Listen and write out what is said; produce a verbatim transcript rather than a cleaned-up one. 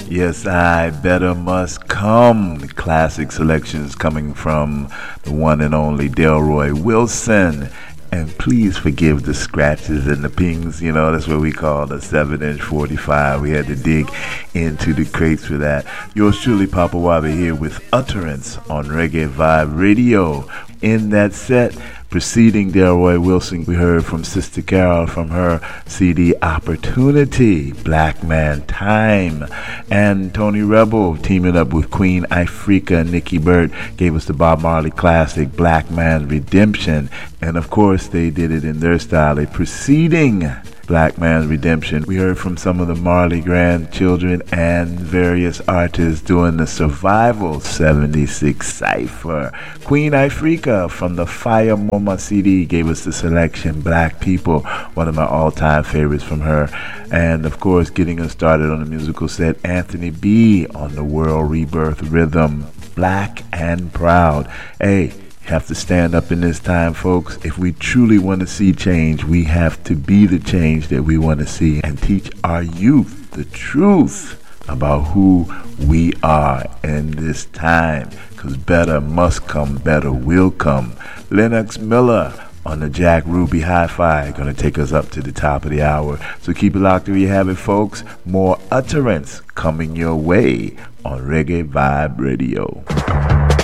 Yes, I better must come. The classic selections coming from the one and only Delroy Wilson. And please forgive the scratches and the pings. You know, that's what we call the seven inch forty-five. We had to dig into the crates for that. Yours truly, Papa Wabi, here with Utterance on Reggae Vibe Radio. In that set, preceding Delroy Wilson, we heard from Sister Carol from her C D Opportunity, Black Man Time. And Tony Rebel, teaming up with Queen Ifrica and Nikki Burt, gave us the Bob Marley classic, Black Man Redemption. And of course, they did it in their style. A preceding Black Man's Redemption, we heard from some of the Marley grandchildren and various artists doing the Survival seventy-six Cypher. Queen Ifrica from the Fire Mama C D gave us the selection Black People, one of my all-time favorites from her. And of course, getting us started on the musical set, Anthony B on the World Rebirth Rhythm, Black and Proud. Hey, have to stand up in this time, folks. If we truly want to see change, we have to be the change that we want to see and teach our youth the truth about who we are in this time, because better must come, better will come. Lennox Miller on the Jack Ruby Hi-Fi going to take us up to the top of the hour. So keep it locked where you have it, folks. More Utterance coming your way on Reggae Vibe Radio.